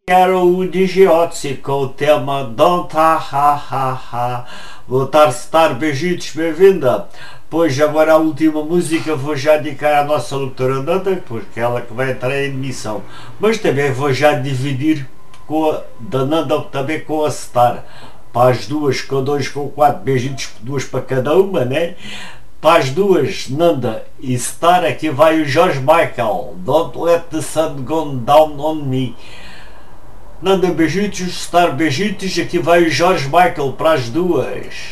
Era o DJ Otzi com o tema Don't Ha Ha Ha Ha. Vou estar beijitos, bem-vinda. Pois agora a última música vou já dedicar à nossa locutora Nanda, porque é ela que vai entrar em emissão. Mas também vou já dividir com a da Nanda também com a Star. Para as duas, com dois, com quatro beijitos, duas para cada uma, né? Para as duas, Nanda e Star, aqui vai o George Michael. Don't let the sun go down on me. Nanda beijitos, Star beijitos, aqui vai o George Michael para as duas.